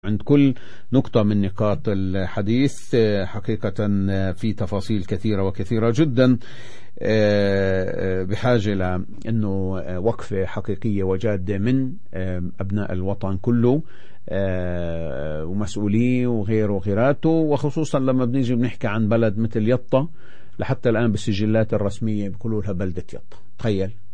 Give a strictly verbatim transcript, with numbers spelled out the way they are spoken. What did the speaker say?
عند كل نقطة من نقاط الحديث. حقيقة في تفاصيل كثيرة وكثيرة جدا بحاجة لأنه وقفة حقيقية وجادة من أبناء الوطن كله ومسؤوليه وغيره وغيراته، وخصوصا لما بنيجي بنحكي عن بلد مثل يطا، لحتى الآن بالسجلات الرسمية بيقولوا لها بلدة يطا. تخيل